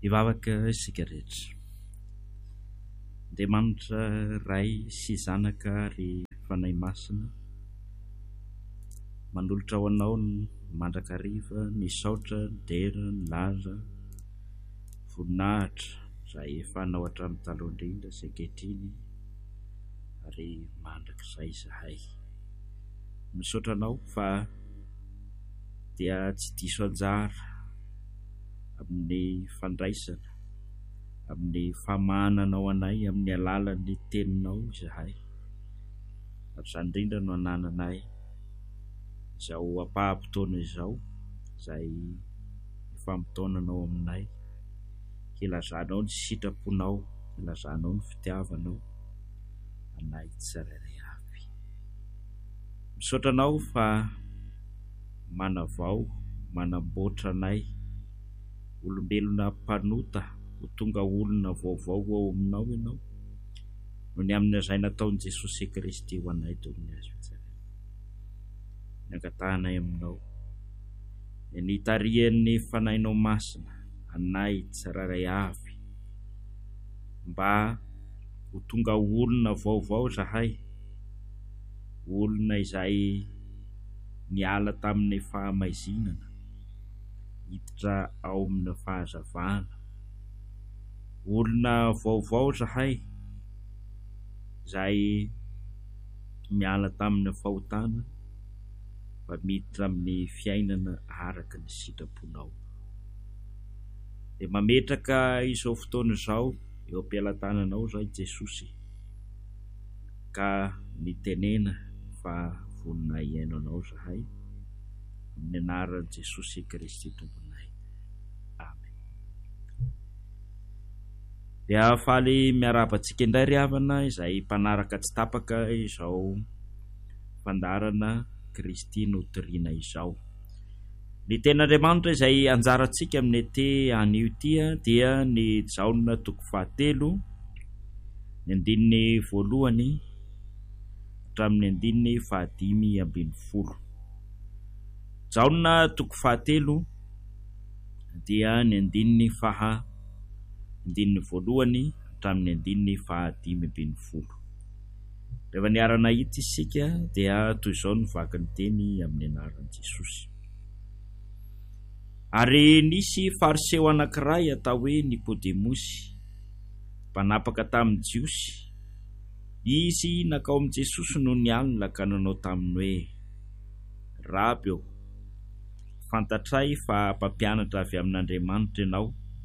Ivavaka isika rehetra. Andriamanitra ray sy zanaka ary fanahy masina, manolotra ho anao ny mandrakariva, ny saotra, ny dera, ny laza, voninahitra izay efa anao hatramin'ny taloha indrindra sy ankehitriny ary mandrakizay izahay. Misaotra anao fa dia tsy diso anjara amin'ny fandraisana, amin'ny famahananao anay amin'ny alalan'ny teninao izahay, ary izany indrindra no anananay izao ampaha-potoana izao izay ifampotoananao aminay, ilazanao ny sitraponao, ilazanao ny fitiavanao anay tsirairay avy. Misaotra anao fa manavao, manamboatra anay olombelona mpanota ho tonga olona vaovao ao aminao ianao, noho ny amin'izay nataon'i Jesosy Kristy ho anay toy ny azo tsara. Nangatahana aminao ny tarihan'ny fanahinao masina anay tsirairay avy, mba ho tonga olona vaovao zahay, olona izay niala tamin'ny fahamaizinana hiditra ao amin'ny fahazavana, olona vaovao zahay izay miala tamin'ny fahotana fa miditra amin'ny fiainana araka ny sitraponao. Dia mametraka izao fotoana izao eo am-pialantananao izay Jesosy, ka nitenena fa vonona iainanao zahay amin'ny anaran'i Jesosy Kristy tomponay. Amen. Dia faly miarabantsika indray ry havana izay mpanaraka tsy tapaka izao fandarana Kristy notoriana izao. Ny ten'Andriamanitra izay anjarantsika amin'ny ety anio ity dia ny Jaona 7, ny 1 hatramin'ny 15. Jaona 7 dia ny 1 hatramin'ny 15. Rehefa niarana hita isika dia toy izao ny vaky ny teny amin'ny anaran'i Jesosy. Ary nisy fariseo anankiray atao hoe Nikodemosy, mpanapaka tamin'i Jiosy. Izy nakao amin'i Jesosy no nialina ka nanao taminy hoe: Rabi, fantatray fa mpampianatra avy amin'Andriamanitra ianao,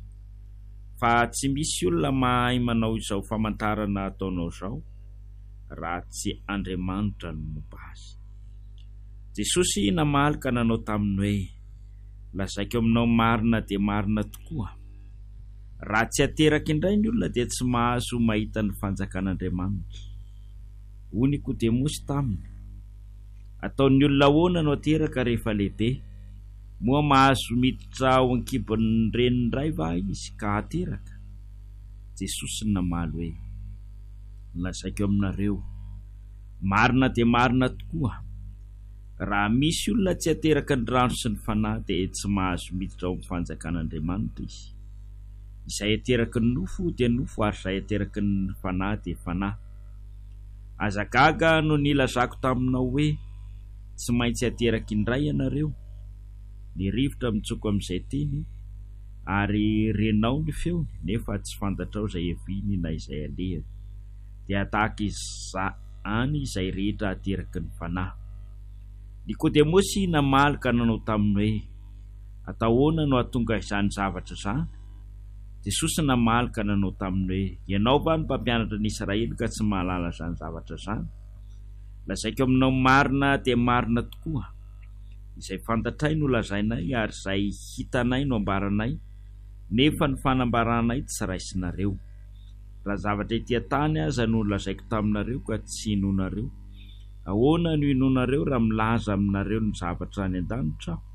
fa tsy misy olona mahay manao izao famantarana ataonao izao raha tsy Andriamanitra no momba azy. Jesosy namaly ka nanao taminy hoe: lazaiko aminao marina dia marina tokoa, raha tsy ateraka indray ny olona dia tsy mahazo mahita ny fanjakan'Andriamanitra. Hoy Nikodemosy taminy: ataon'ny olona ahoana no ateraka rehefa lehibe? Moa mahazo miditra ao an-kibon'ny reniny iray va izy ka ateraka? Jesosy namaly hoe: lazaiko aminareo, marina dia marina tokoa, raha misy olona tsy ateraka ny rano sy ny fanahy dia tsy mahazo miditra ao amin'ny fanjakan'Andriamanitra izy. Izay ateraky ny nofo dia nofo, ary izay ateraky ny fanahy dia fanahy. Aza gaga no nilazako taminao hoe tsy maintsy ateraky indray ianareo. Ny rivotra mitsoko amin'izay teny, ary renao ny feony, nefa tsy fantatrao izay eviany na izay alehany. Dia tahaka izany izay rehetra ateraky ny fanahy. Nikodemosy namaly ka nanao taminy hoe: atahoana no ahatonga izany zavatra izany? Jesosy namaly ka nanao taminy hoe: ianao va ny mpampianatra ny Israely ka tsy mahalala izany zavatra izany? Lazaiko aminao marina dia marina tokoa, izay fantatray no lazainay, ary izay hitanay no ambaranay, nefa ny fanambaranay tsy raisinareo. Raha zavatra ety an-tany aza no lazaiko taminareo ka tsy hinonareo, ahoana no hinonareo raha milaza aminareo ny zavatra any an-danitra aho?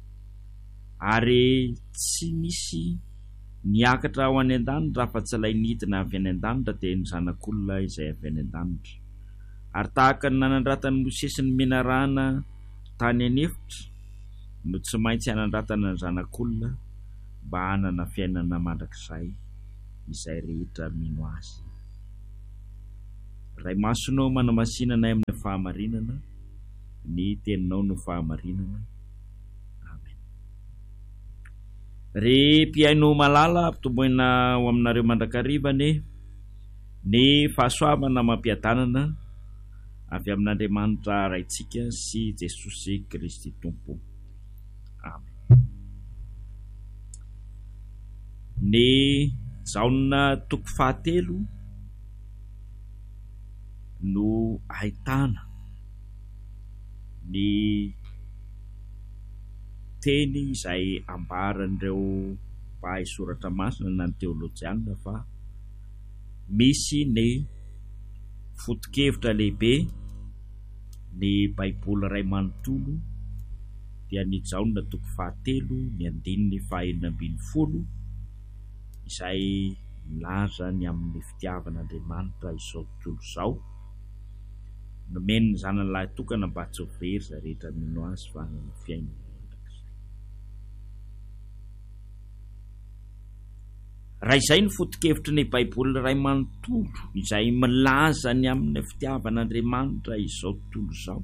Ary tsy nisy niakatra ao any an-danitra fa tsy ilay nidina avy any an-danitra dia ny zanak'olona izay avy any an-danitra. Ary tahaka ny nanandratany Mosesy ny menarana tany anefitra, no tsy maintsy hanandratana ny zanak'olona mba hanana fiainana mandrakizay izay rehetra mino azy. Ray masonao manamasinanay amin'ny fahamarinana, ny teninao no fahamarinana. Amen. Re mpiaino malala ampitomboina ao aminareo mandrakarivany ny fahasoavana mampiadanana avy amin'Andriamanitra raitsika sy Jesosy Kristy Tompo. Amen. Ny Jaona 7 no ahitana ny teny izay ambaran'ireo mpahay soratra masina na ny teolojianina fa misy ny foto-kevitra lehibe ny Baiboly Ray Manontolo dia ny Jaona 7 ny 2:12 izay milaza ny amin'ny fitiavan'Andriamanitra izao tontolo izao, nomeny ny zanany lahy tokana mba tsy ho very izay rehetra mino azy fa hanana fiainana mandrakizay. Raha izay ny foto-kevitry ny Baiboly Ray Manontolo izay milaza ny amin'ny fitiavan'Andriamanitra izao tontolo izao,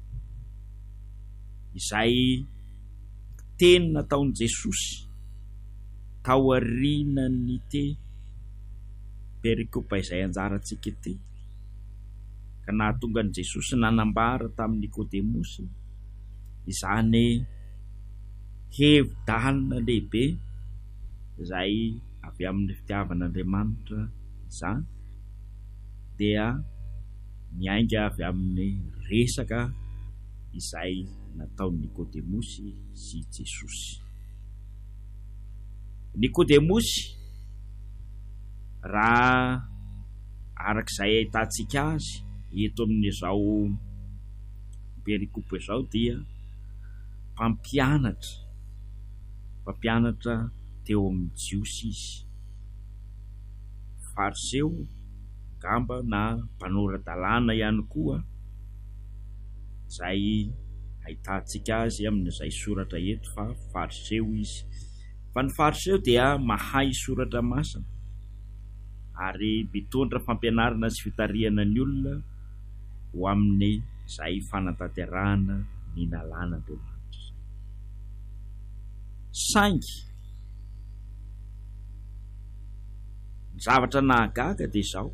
izay teny nataon'i Jesosy tao aorian'ny perikopa izay anjarantsika ity, ka nahatonga an'i Jesosy nanambara tamin'ny Nikodemosy izany hevi-dalina lehibe izay avy amin'ny fitiavan'Andriamanitra izany, dia miainga avy amin'ny resaka izay nataon'i Nikodemosy sy Jesosy. Nikodemosy, raha arak'izay ahitantsika azy eto amin'izao perikopa izao, dia mpampianatra teo amin'ny Jiosy izy, fariseo ngamba na mpanorandalàna ihany koa, izay ahitantsika azy amin'izay soratra eto fa fariseo izy. Fa ny fariseo dia mahay soratra masina ary mitondra fampianarana sy fitariana ny olona ho amin'ny izay fanatanterahana ny lalàn'Andriamanitra. Saingy ny zavatra nahagaga dia izao: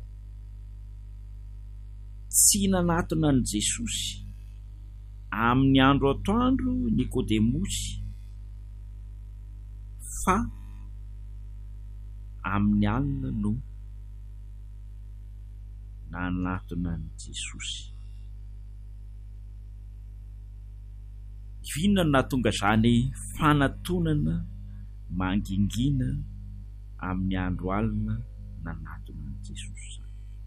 tsy nanatona ny Jesosy amin'ny andro atoandro Nikodemosy, fa amin'ny alina no nanatona ny Jesosy. Inona no nahatonga izany fanatonana mangingina amin'ny andro alina nanatona ny Jesosy?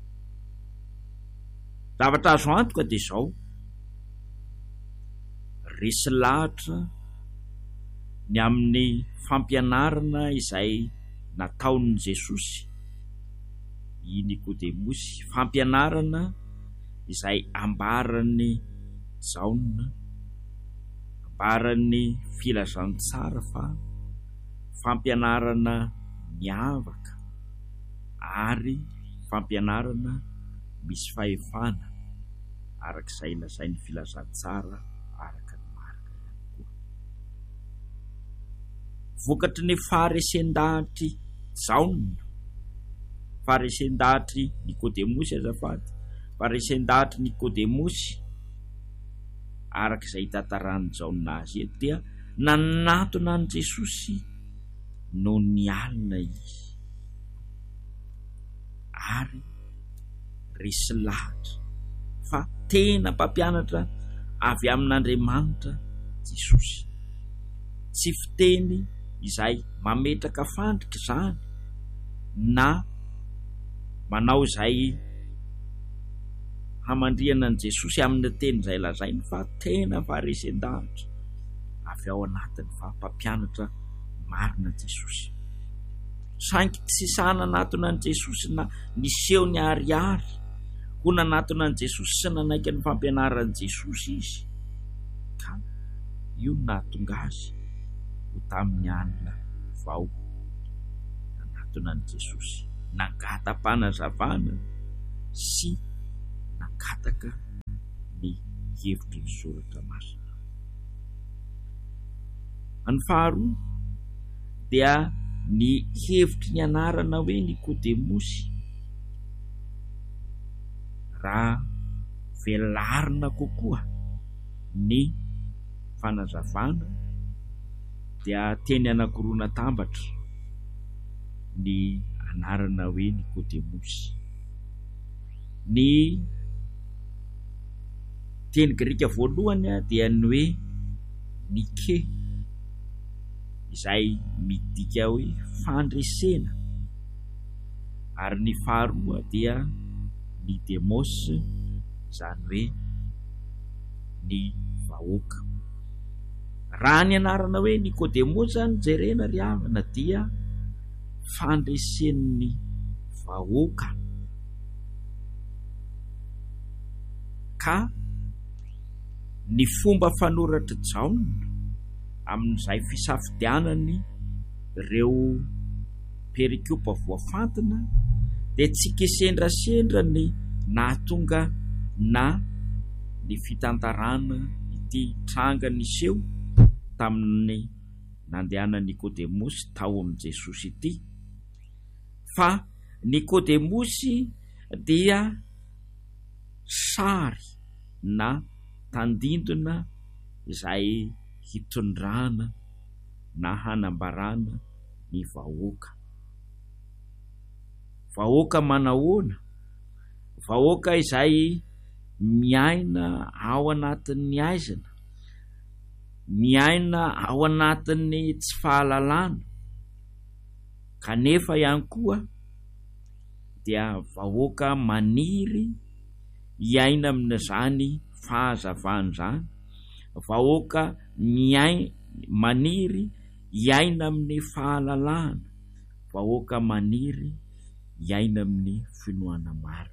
Zavatra azo antoka dia izao: resy lahatra ny amin'ny fampianarana izay nataon'i Jesosy i Nikodemosy, fampianarana izay ambaran'ny Jaona, ambaran'ny filazantsara, fa fampianarana miavaka ary fampianarana misy fahefana arak'izay lazain'ny filazantsara araka ny marika ihany koa. Vokatry ny faharesen-dahatry Jaona, faharesen-dahatry Nikodemosy, azafady, faharesen-dahatry Nikodemosy arak'izay tantaran'ny Jaona azy eto, dia nanatona an'i Jesosy no nialina izy ary resy lahatra fa tena mpampianatra avy amin'Andriamanitra Jesosy. Tsy fiteny izay mametraka fandrika izany na manao izay hamandriana an'i Jesosy amin'ny teny izay lazainy, fa tena faharesen-dahatra avy ao anatiny, fa mpampianatra marina Jesosy. Saingy tsy sananatona an'i Jesosy na niseho ny ariary ho nanatona an'i Jesosy sy nanaiky ny fampianaran'i Jesosy izy, ka io nahatonga azy ho tamin'ny alina vao anatona an' Jesosy, nangata-panazavana sy nangataka ny hevitry ny soratra masina. Ny faharoa dia ny hevitry ny anarana hoe Nikodemosy raha velarina kokoa ny fanazavana dia teny anankiroa natambatra ny anarana hoe Nikodemosy. Ny teny Grika voalohany dia ny hoe Nike, izay midika hoe fandresena, ary ny faharoa dia ny demos, izany hoe ny vahoaka. Raha ny anarana hoe Nikodemosy zany jerena ry havana dia fandresen'ny vahoaka, ka ny fomba fanoratra Jaona amin'izay fisafidianany ireo perikopa voafantina dia tsy kesendrasendra ny nahatonga na ny fitantarana ity tranga niseho tamin'ny nandehana Nikodemosy tao amin'i Jesosy ity, fa Nikodemosy dia sary na tandindona izay hitondrana na hanambarana ny vahoaka. Vahoaka manahoana? Vahoaka izay miaina ao anatin'ny aizana, miaina ao anatin'ny tsy fahalalana, kanefa ihany koa dia vahoaka maniry hiaina amin'izany fahazavana zany, vahoaka maniry hiaina amin'ny fahalalana, vahoaka maniry hiaina amin'ny finoana marina.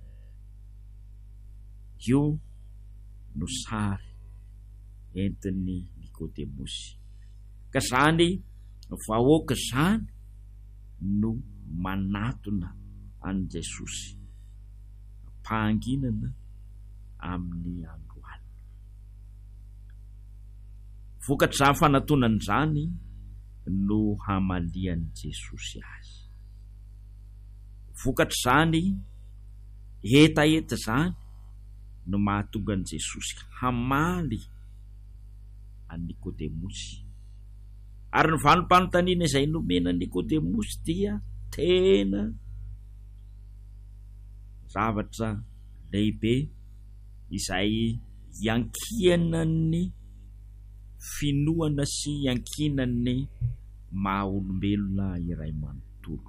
Io no sary entin'ny Nikodemosy, ka zany vahoaka zany no manatona an' Jesosy pahanginana amin'ny andro alina. Vokatry zany fanatonany zany no hamalian'i Jesosy azy. Vokatry zany etaeta zany no mahatonga an' Jesosy hamaly an' Nikodemosy, ary ny vanim-panontaniana izay nomena Nikodemosy dia tena zavatra lehibe izay iankinan'ny finoana sy iankinan'ny maha-olombelona iray manontolo.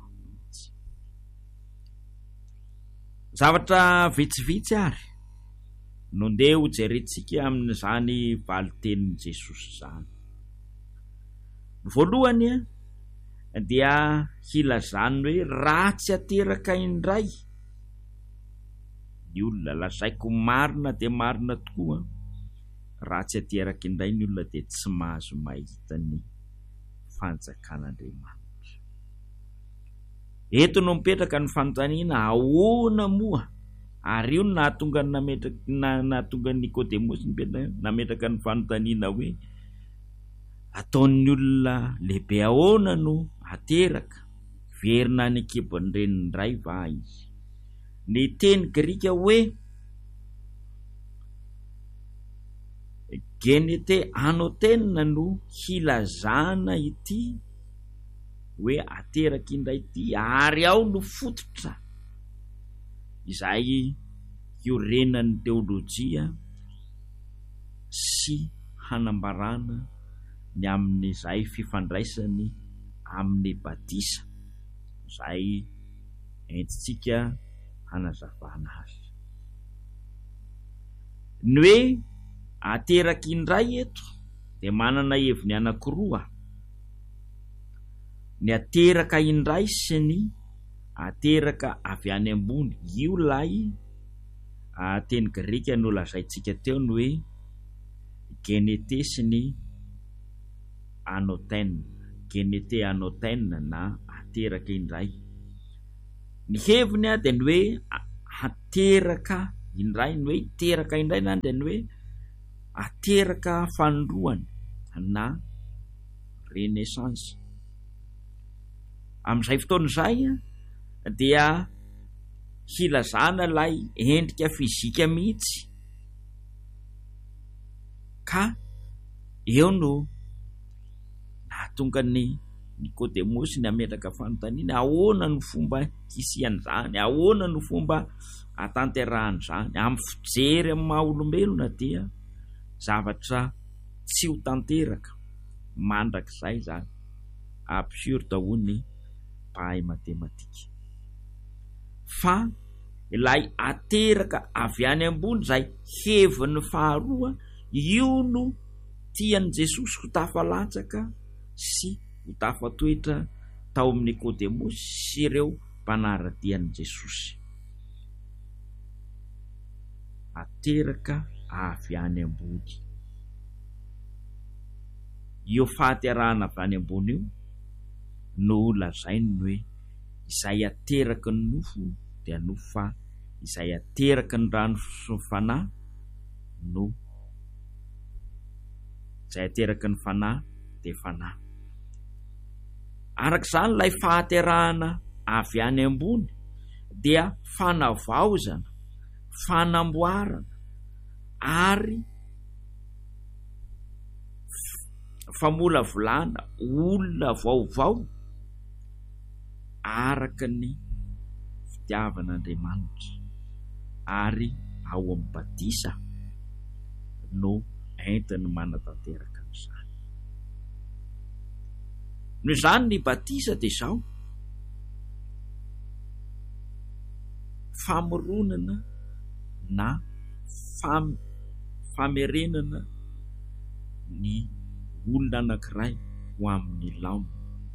Zavatra vitsivitsy ary no ndeha ho jerentsika amin'izany valitenin'i Jesosy zany. Voalohany dia hilazany hoe ratsy ateraka indray ny olona, lazaiko marina dia marina tokoa, ratsy ateraka indray ny olona dia tsy mahazo mahita ny fanjakan'Andriamanitra. Eto no mipetraka ny fanontaniana, ahoana moa? Ary io nahatonga nahatonga Nikodemosy nametraka ny fanontaniana hoe ataon'ny olona lehibe ahoana no ateraka, verina ny kibon'ny reniny indray va izy? Ny teny Grika hoe genete anotenina no hilazana ity hoe ateraka indray ity, ary ao no fototra izay iorenan'ny teolojia sy hanambarana ny amin'izay fifandraisany amin'ny batisa, izay entitsika hanazavana azy. Ny hoe ateraka indray eto dia manana heviny anankiroa: ny ateraka indray sy ny ateraka avy any ambony. Io lay teny Grika no lazaintsika teo ny hoe genete sy ny anoten. genete anotaina na ateraka indray. Ny heviny dia ny hoe ateraka indray, ny hoe teraka indray na dia ny hoe ateraka fanondroany na renaissance. Amin'izay fotoana izay dia hilazana ilay endrika fizika mihitsy, ka eo no nahatonga ny Nikodemosy ny ametraka fanontaniana, ahoana ny fomba hisian'izany, ahoana ny fomba hatanterahany izany. Amin'ny fijery amin'ny maha olombelona dia zavatra tsy ho tanteraka mandrakizay izany, absurde hoy ny mpahay matematika. Fa ilay ateraka avy any ambony izay heviny faharoa, io no tian'i Jesosy ho tafalatsaka sy ho tafatoetra tao amin'ny Nikodemosy sy ireo mpanaradian'i Jesosy. Ateraka avy any ambony. Io fahaterahana avy any ambony io no lazainy hoe izay ateraky ny nofo dia nofo, fa izay ateraky ny rano sy ny fanahy no izay ateraky ny fanahy dia fanahy. Arak'izany ilay fahaterahana avy any ambony dia fanavaozana, fanamboarana ary famolavolana olona vaovao araka ny fitiavan'Andriamanitra, ary ao amin'ny batisa no entiny manatanteraka an'izany. Noho izany ny batisa dia izao famoronana na famerenana ny olona anankiray ho amin'ny laona.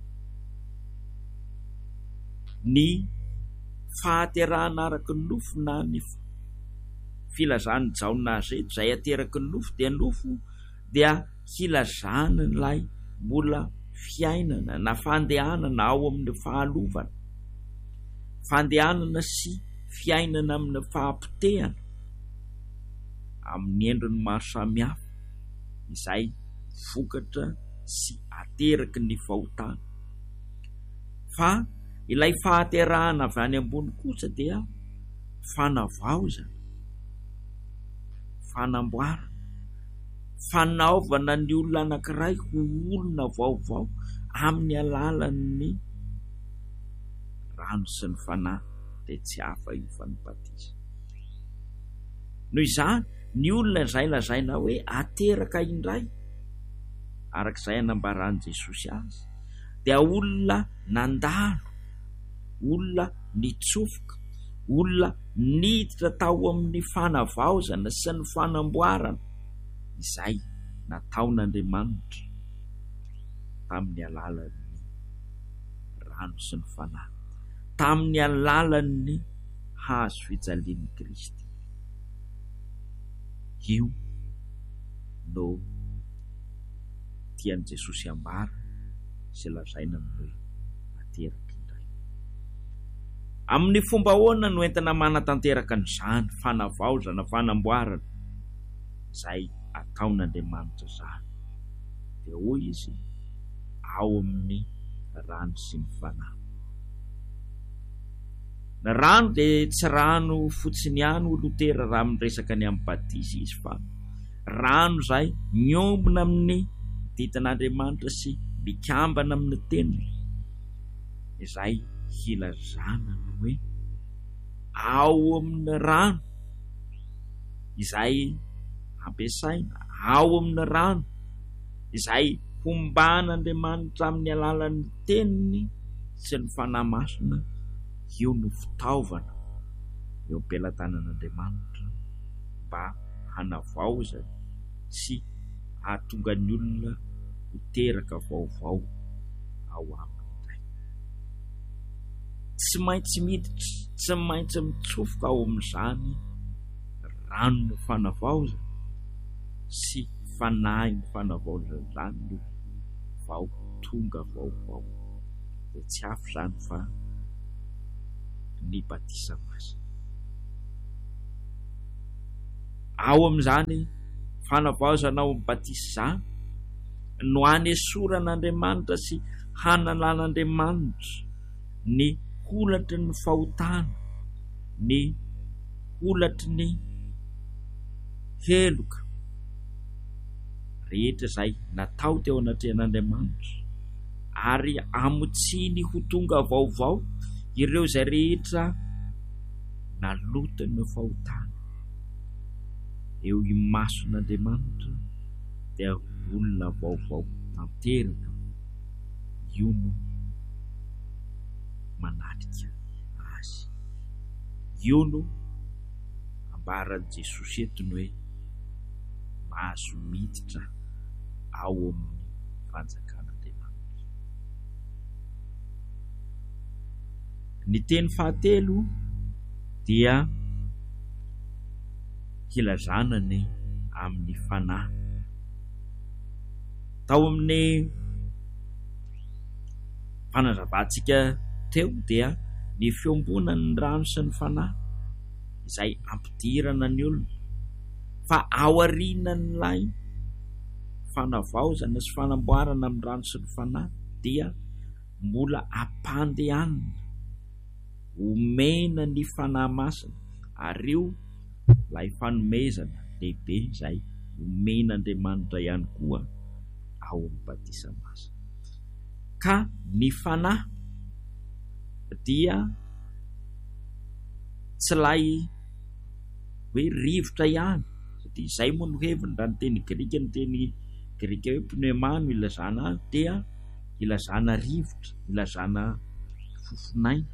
Ny fahaterahana araky ny nofo na ny filazany jaona zeto izay ateraky ny nofo dia nofo dia hilazana ilay mbola fiainana na fandehanana ao amin'ny fahalovana, fandehanana sy fiainana amin'ny fahampitehana amin'ny endriny maro samihafa izay vokatra sy ateraky ny fahotana. Fa ilay fahaterahana avy any ambony kosa dia fanavaozana, fanamboarana, fanaovana ny olona anankiray ho olona vaovao amin'ny alalan'ny rano sy ny fanahy, dia tsy hafa io fa ny batisa. Noho izany ny olona izay lazaina hoe ateraka indray arak'izay anambaran'i Jesosy azy dia olona nandalo, olona nitsofoka, olona niditra tao amin'ny fanavaozana sy ny fanamboarana izay nataon'Andriamanitra tamin'ny alalan'ny rano sy ny fanahy, tamin'ny alalan'ny hazo fijalian'i Kristy. Io no tian'i Jesosy ambara sy lazaina hoe ateraka indray. Amin'ny fomba ahoana no entina manatanteraka an'izany fanavaozana, fanamboarana izay ataon'Andriamanitra izany? Dia hoy izy ao amin'ny rano sy ny fanahy. Ny rano dia tsy rano fotsiny ihany ho Lotera raha miresaka ny amin'ny batisa izy, fa rano izay miombona amin'ny ditin'Andriamanitra sy mikambana amin'ny teniny, izay hilazana ny hoe ao amin'ny rano izay ampiasaina, ao amin'ny rano izay homban'Andriamanitra amin'ny alalan'ny teniny sy ny fanahy masina, io no fitaovana eo am-pelatanan'Andriamanitra mba hanavaozana sy hahatonga ny olona ho teraka vaovao ao aminy. Tsy maintsy miditra, tsy maintsy mitsofoka ao amin'izany rano ny fanavaozana sy fanahy ny fanavaozana izany no vao tonga vaovao dia tsy afo zany fa ny batisa masina. Ao amin'izany fanavaozana ao batisa no hanesoran'Andriamanitra sy hanalan'Andriamanitra ny holatry ny fahotana, ny holatry ny heloka rehetra izay natao teo anatrehan'Andriamanitra, ary amotsiny ho tonga vaovao ireo izay rehetra nalotany ny fahotana. Eo imason'Andriamanitra dia olona vaovao tanteraka. Io no manatrika azy. Io no ambaran'i Jesosy etony hoe mahazo miditra ao amin'ny fanjakan'Andriamanitra. Ny teny fahatelo dia hilazana ny amin'ny fanahy. Tao amin'ny fanazavatsika teo dia ny fiombonany ny rano sy ny fanahy izay ampidirana ny olona, fa ao aorianan'ilay fanavaozana sy fanamboarana amin'ny rano sy ny fanahy dia mbola ampandehanana omena ny fanahy masina, ary io lay fanomezana lehibe izay omen'Andriamanitra ihany koa ao amin'ny batisa masina. Ka ny fanahy dia tsy lay hoe rivotra ihany, satria izay moa no heviny raha ny teny Grika, ny teny Grika hoe pneuma no ilazana azy, dia ilazana rivotra, ilazana fofinaina,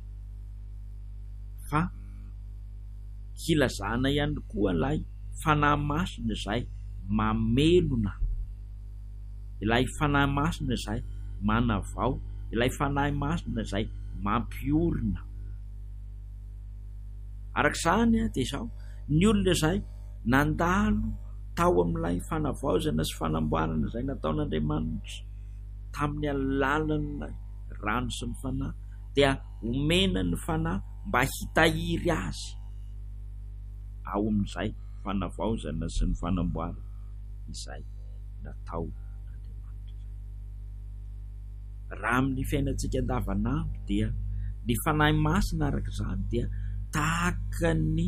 fa hilazana ihany koa ilay fanahy masina izay mamelona, ilay fanahy masina izay manavao, ilay fanahy masina izay mampiorina. Arak'izany dia izao ny olona izay nandalo tao amin'ilay fanavaozana sy fanamboarana izay nataon'Andriamanitra tamin'ny alalan'ilay rano sy ny fanahy, dia omena ny fanahy mba hitahiry azy ao amin'izay fanavaozana sy ny fanamboarana izay natao Andriamanitra. Raha amin'ny fiainantsika andavanandro dia ny fanahy masina arak'izany dia tahaka ny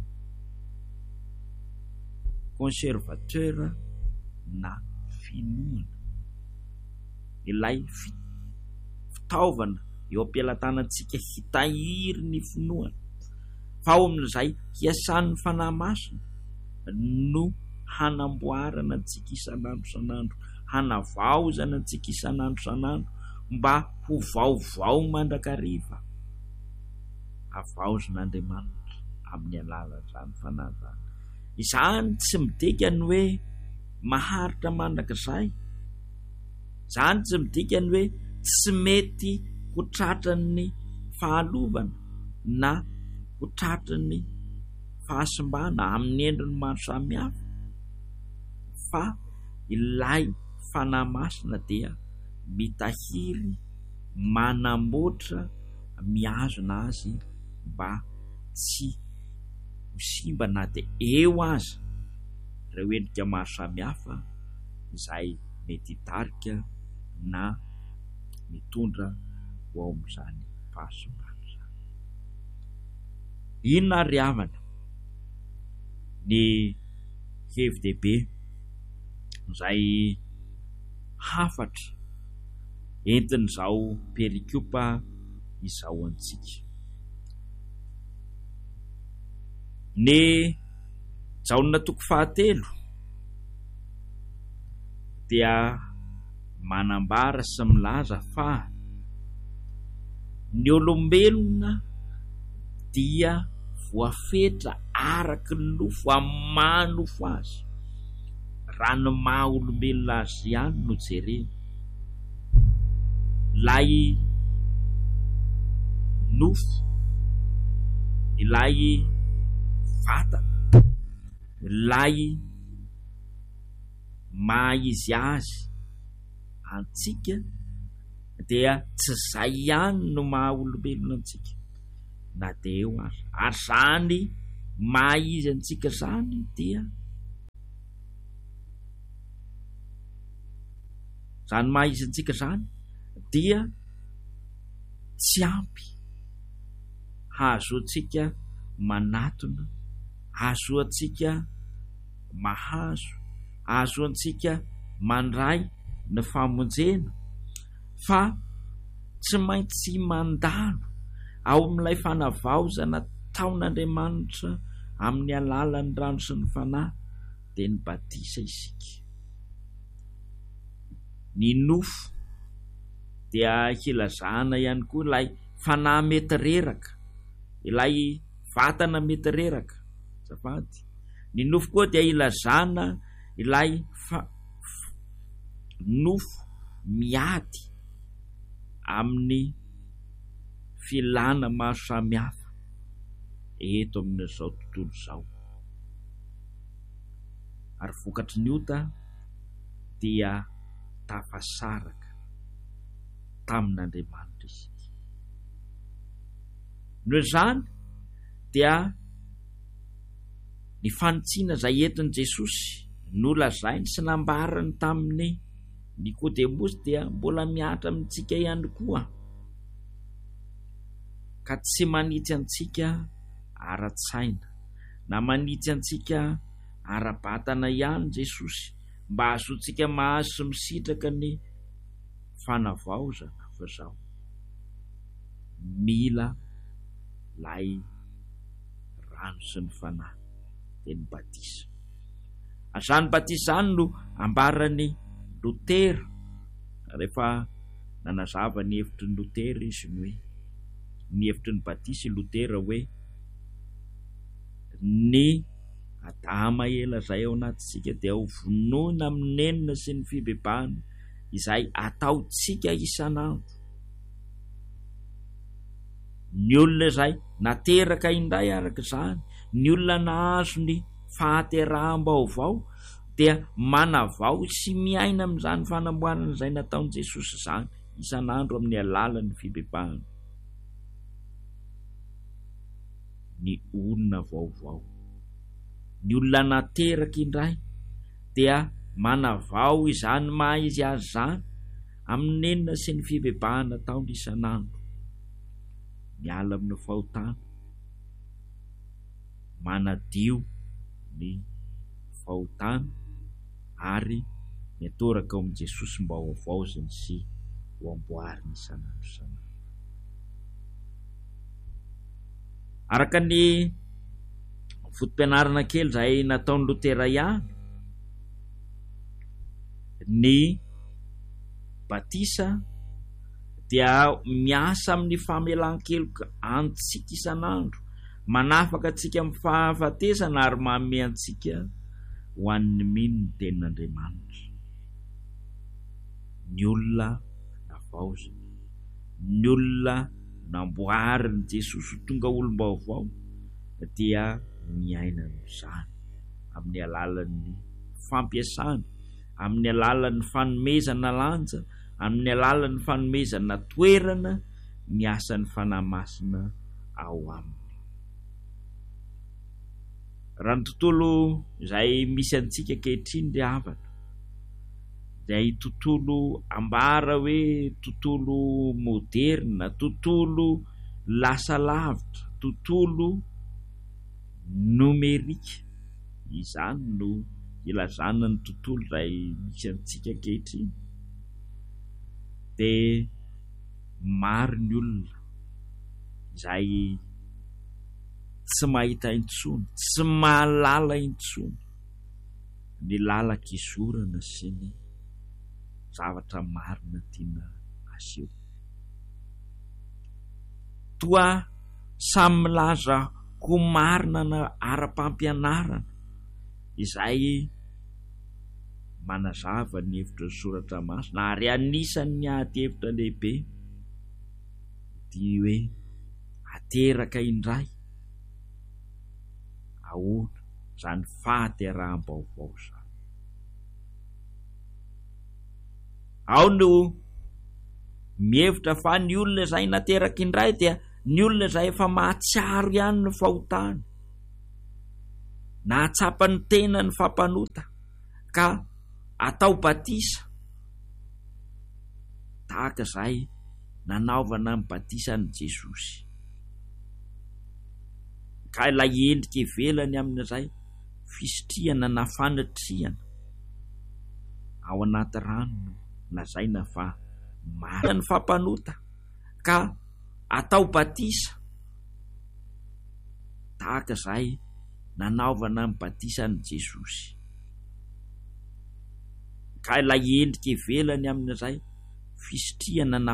conservateur na finoana, ilay fitaovana eo am-pialatanantsika hitahiry ny finoana. Fa ao amin'izay hiasan'ny fanahy masina no hanamboarana antsika isan'andro isan'andro, hanavaozana antsika isan'andro isan'andro mba ho vaovao mandrakariva, havaozin'Andriamanitra amin'ny alalan'izany fanahy zany. Izany tsy midika ny hoe maharitra mandrakizay, izany tsy midika ny hoe tsy mety ho tratran'ny fahalovana na ho tratran'ny fahasimbana amin'ny endriny maro samihafa, fa ilay fanahy masina dia mitahiry, manamboatra, mihazona azy mba tsy ho simba na dia eo aza ireo endrika maro samihafa izay mety hitarika na mitondra ho ao amin'izany fahasimbana izany. Inona ary havana ny hevi-dehibe izay hafatra entin'izao perikopa izao antsika. Ny jaonina toko fahatelo dia manambara sy milaza fa ny olombelona dia voafetra araky ny nofo amin'ny mahanofo azy. Raha ny maha olombelona azy ihany no jerena, ilay nofo, ilay vatana, ilay maha izy azy antsika dia tsy zay ihany no maha olombelona antsika na de eo ary zany maha izy antsika zany dia zany maha izy antsika zany dia tsy ampy hazo antsika manatona, hazo antsika mahazo, hazo antsika mandray ny famonjena, fa tsy maintsy mandalo ao amin'ilay fanavaozana taon'Andriamanitra amin'ny alalan'ny rano sy ny fanahy dia ny batisa isika. Ny nofo dia hilazana ihany koa ilay fanahy mety reraka, ilay vatana mety reraka. Zafady. Ny nofo koa dia hilazana ilay nofo miady amin'ny filana maro samihafa eto amin'izao tontolo izao. Ary vokatry ny ota dia tafasaraka tamin'Andriamanitra isika. Noho izany dia ny fanitsiana izay entin' Jesosy nolazainy sy nambarany tamin'ny Nikodemosy dia mbola miatra amintsika ihany koa, ka tsy manitsy antsika ara-tsaina na manitsy antsika ara-batana ihany Jesosy mba ahazoantsika mahazo sy misitraka ny fanavaozana fa zao mila lay rano sy ny fanahy dia ny batisa. Azany batisa zany no ambarany Lotera rehefa nanazava ny hevitry ny Lotera izy ny hoe ny hevitry ny batisa Lotera hoe ny adama ela zay ao anatintsika dia ho vonoina amin'ny nenina sy ny fibebahana izay ataotsika isanandro. Ny olona izay nateraka indray araka izany, ny olona nahazo ny fahateraham-baovao dia manavao sy miaina amin'izany fanamboarana izay nataon'i Jesosy izany isanandro amin'ny alalan'ny fibebahana. Ny olona vaovao, ny olona nateraka indray dia manavao izany maha izy azy zany amin'ny nenina sy ny fibebahana taony isanandro, miala amin'ny fahotana, manadio ny fahotana ary miatoraka ao amin'i Jesosy mba ho avaozany sy ho amboariny isanandro isanandro. Araka ny fotom-pianarana kely izay nataon'ny Lotera ihany, ny batisa dia miasa amin'ny famelan-keloka antsika isanandro, manafaka antsika amin'ny fahafatesana ary manome antsika ho an'ny mino ny tenin'Andriamanitra. Ny olona navaozana, ny olona namboariny Jesosy tonga olom-baovao dia miaina amin'izany amin'ny alalan'ny fampiasana, amin'ny alalan'ny fanomezana lanja, amin'ny alalan'ny fanomezana toerana miasan'ny fanahy masina ao aminy. Raha ny tontolo izay misy antsika ankehitriny dia havana, izay tontolo ambara hoe tontolo moderna, tontolo lasa lavitra, tontolo nomerika, izany no ilazana ny tontolo izay misy antsika ankehitriny. Dia maro ny olona izay tsy mahita intsony, tsy mahalala intsony ny lalak'izorana sy ny zavatra marina tiana aseho. Toa samy milaza ho marina na ara-pampianarana izay manazava ny hevitra ny soratra masina ary anisan'ny ady hevitra lehibe dia hoe ateraka indray ahoana zany fahateraham-baovao zany. Ao no mihevitra fa ny olona izay nateraky indray dia ny olona izay efa mahatsiaro ihany ny fahotana, na hatsapa ny tena ny fampanota ka atao batisa tahaka izay nanaovana ny batisany Jesosy. Ka ilay endrika ivelany amin'izay fisitriana na fanatriana ao anaty rano lazaina fa marina ny fampanota ka atao batisa tahaka izay nanaovana ny batisany Jesosy. Ka ilay endrika ivelany amin'izay fisitriana na